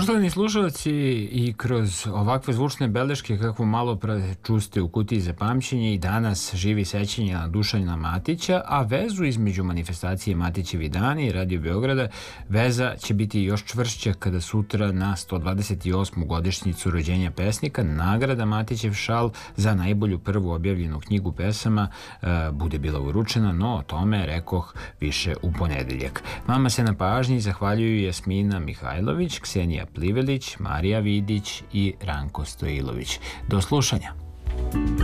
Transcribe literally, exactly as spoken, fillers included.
Poštovani slušalci, i kroz ovakve zvučne beleške kako malo pre čuste u kutiji za pamćenje i danas živi sećanje na Dušana Matića, a vezu između manifestacije Matićevi dani i Radio Beograda, veza će biti još čvršća kada sutra na sto dvadeset osmu godišnjicu rođenja pesnika nagrada Matićev šal za najbolju prvu objavljenu knjigu pesama e, bude bila uručena, no o tome rekoh više u ponedeljak. Vama se na pažnji zahvaljuju Jasmina Mihajlović, Ksenija Plivelić, Marija Vidić i Ranko Stojilović. Do slušanja.